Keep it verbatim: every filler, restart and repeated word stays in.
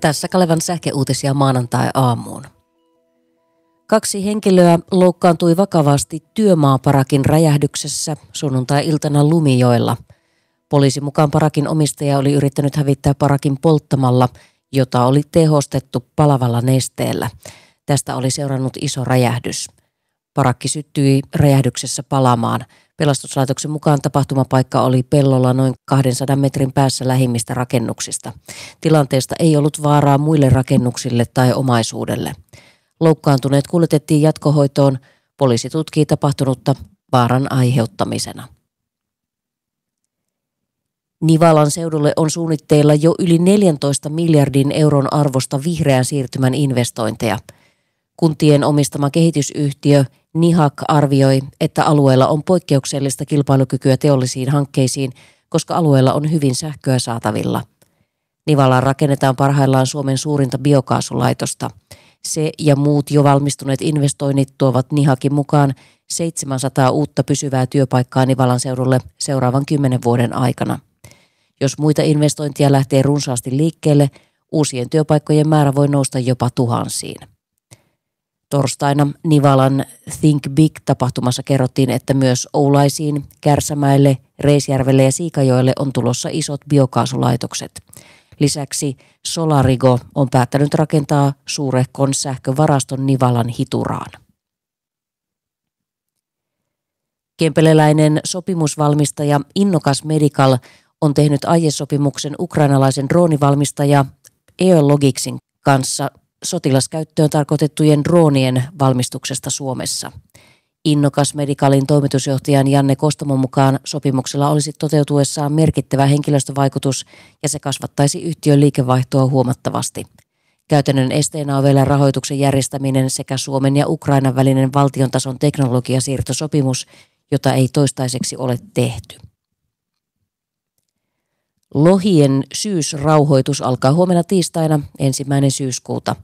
Tässä Kalevan sähkeuutisia maanantai-aamuun. Kaksi henkilöä loukkaantui vakavasti työmaaparakin räjähdyksessä sunnuntai-iltana Lumijoella. Poliisin mukaan parakin omistaja oli yrittänyt hävittää parakin polttamalla, jota oli tehostettu palavalla nesteellä. Tästä oli seurannut iso räjähdys. Parakki syttyi räjähdyksessä palamaan. Pelastuslaitoksen mukaan tapahtumapaikka oli pellolla noin kahdensadan metrin päässä lähimmistä rakennuksista. Tilanteesta ei ollut vaaraa muille rakennuksille tai omaisuudelle. Loukkaantuneet kuljetettiin jatkohoitoon. Poliisi tutkii tapahtunutta vaaran aiheuttamisena. Nivalan seudulle on suunnitteilla jo yli neljäntoista miljardin euron arvosta vihreän siirtymän investointeja. Kuntien omistama kehitysyhtiö Nihak arvioi, että alueella on poikkeuksellista kilpailukykyä teollisiin hankkeisiin, koska alueella on hyvin sähköä saatavilla. Nivalaan rakennetaan parhaillaan Suomen suurinta biokaasulaitosta. Se ja muut jo valmistuneet investoinnit tuovat Nihakin mukaan seitsemänsataa uutta pysyvää työpaikkaa Nivalan seudulle seuraavan kymmenen vuoden aikana. Jos muita investointeja lähtee runsaasti liikkeelle, uusien työpaikkojen määrä voi nousta jopa tuhansiin. Torstaina Nivalan Think Big-tapahtumassa kerrottiin, että myös Oulaisiin, Kärsämäelle, Reisjärvelle ja Siikajoelle on tulossa isot biokaasulaitokset. Lisäksi Solarigo on päättänyt rakentaa suurehkon sähkövaraston Nivalan Hituraan. Kempeleläinen sopimusvalmistaja Innokas Medical on tehnyt aiesopimuksen ukrainalaisen droonivalmistaja Eologicsin kanssa sotilaskäyttöön tarkoitettujen droonien valmistuksesta Suomessa. Innokas Medicalin toimitusjohtajan Janne Kostamon mukaan sopimuksella olisi toteutuessaan merkittävä henkilöstövaikutus ja se kasvattaisi yhtiön liikevaihtoa huomattavasti. Käytännön esteenä on vielä rahoituksen järjestäminen sekä Suomen ja Ukrainan välinen valtiontason teknologiasiirtosopimus, jota ei toistaiseksi ole tehty. Lohien syysrauhoitus alkaa huomenna tiistaina ensimmäinen syyskuuta.